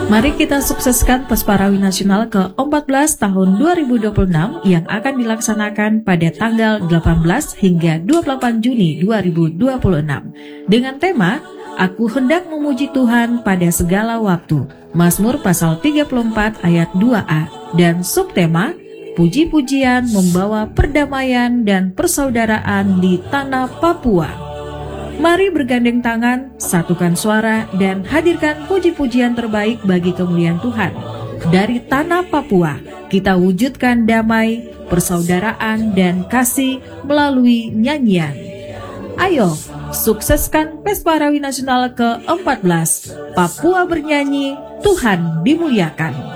Mari kita sukseskan Pesparawi Nasional ke-14 tahun 2026 yang akan dilaksanakan pada tanggal 18 hingga 28 Juni 2026 dengan tema Aku hendak memuji Tuhan pada segala waktu. Mazmur pasal 34 ayat 2a dan subtema Puji-pujian membawa perdamaian dan persaudaraan di tanah Papua. Mari bergandeng tangan, satukan suara, dan hadirkan puji-pujian terbaik bagi kemuliaan Tuhan. Dari tanah Papua, kita wujudkan damai, persaudaraan, dan kasih melalui nyanyian. Ayo, sukseskan Pesparawi Nasional ke-14. Papua bernyanyi, Tuhan dimuliakan.